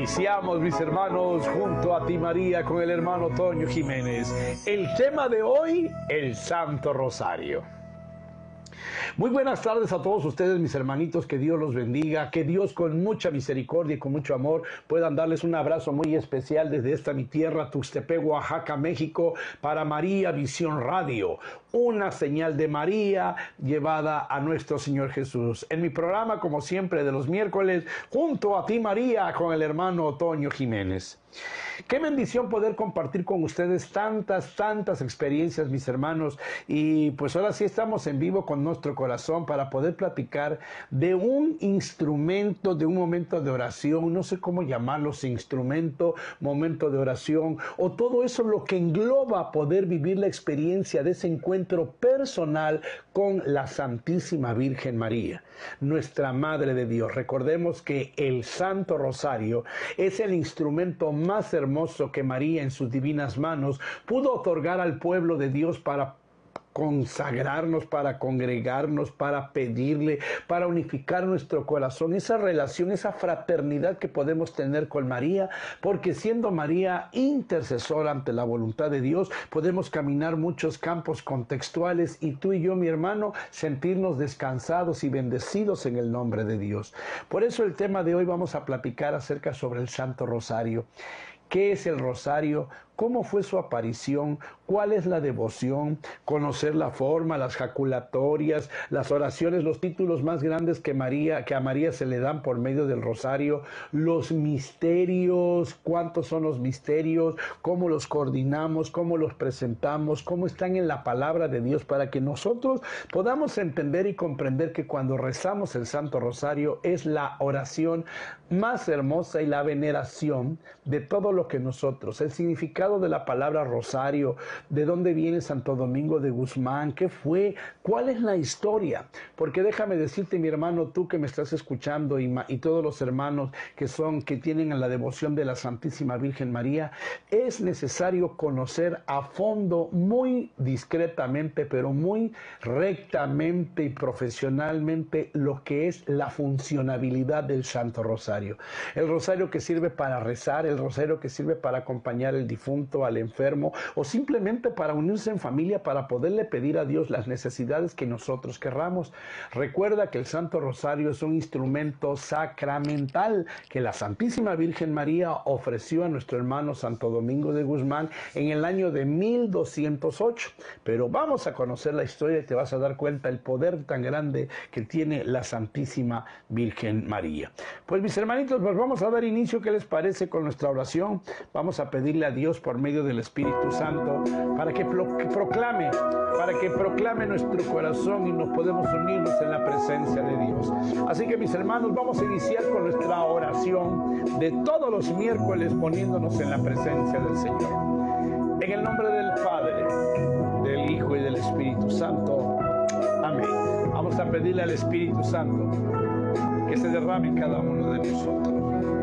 Iniciamos, mis hermanos, junto a ti, María, con el hermano Toño Jiménez. El tema de hoy, el Santo Rosario. Muy buenas tardes a todos ustedes, mis hermanitos, que Dios los bendiga, que Dios con mucha misericordia y con mucho amor puedan darles un abrazo muy especial desde esta mi tierra, Tuxtepec, Oaxaca, México, para María Visión Radio, una señal de María llevada a nuestro Señor Jesús. En mi programa, como siempre, de los miércoles, junto a ti, María, con el hermano Toño Jiménez. Qué bendición poder compartir con ustedes tantas experiencias, mis hermanos, y pues ahora sí estamos en vivo con nuestro corazón para poder platicar de un instrumento, de un momento de oración, no sé cómo llamarlo, si instrumento, momento de oración, o todo eso lo que engloba poder vivir la experiencia de ese encuentro personal con la Santísima Virgen María, nuestra Madre de Dios. Recordemos que el Santo Rosario es el instrumento más hermoso que María en sus divinas manos pudo otorgar al pueblo de Dios para consagrarnos, para congregarnos, para pedirle, para unificar nuestro corazón, esa relación, esa fraternidad que podemos tener con María, porque siendo María intercesora ante la voluntad de Dios, podemos caminar muchos campos contextuales y tú y yo, mi hermano, sentirnos descansados y bendecidos en el nombre de Dios. Por eso el tema de hoy vamos a platicar acerca sobre el Santo Rosario. ¿Qué es el Rosario? ¿Cómo fue su aparición? ¿Cuál es la devoción? Conocer la forma, las jaculatorias, las oraciones, los títulos más grandes que a María se le dan por medio del Rosario, los misterios, cuántos son los misterios, cómo los coordinamos, cómo los presentamos, cómo están en la palabra de Dios para que nosotros podamos entender y comprender que cuando rezamos el Santo Rosario es la oración más hermosa y la veneración de todo lo que nosotros, el significado de la palabra rosario, de dónde viene Santo Domingo de Guzmán, qué fue, cuál es la historia, porque déjame decirte, mi hermano, tú que me estás escuchando y todos los hermanos que tienen la devoción de la Santísima Virgen María, es necesario conocer a fondo, muy discretamente, pero muy rectamente y profesionalmente lo que es la funcionabilidad del Santo Rosario. El rosario que sirve para rezar, el rosario que sirve para acompañar al difunto, al enfermo, o simplemente para unirse en familia para poderle pedir a Dios las necesidades que nosotros querramos. Recuerda que el Santo Rosario es un instrumento sacramental que la Santísima Virgen María ofreció a nuestro hermano Santo Domingo de Guzmán en el año de 1208. Pero vamos a conocer la historia y te vas a dar cuenta el poder tan grande que tiene la Santísima Virgen María. Pues mis hermanitos, pues vamos a dar inicio, ¿qué les parece con nuestra oración? Vamos a pedirle a Dios por medio del Espíritu Santo para que proclame nuestro corazón y nos podemos unirnos en la presencia de Dios. Así que mis hermanos, vamos a iniciar con nuestra oración de todos los miércoles poniéndonos en la presencia del Señor. En el nombre del Padre, del Hijo y del Espíritu Santo. Amén. Vamos a pedirle al Espíritu Santo que se derrame en cada uno de nosotros.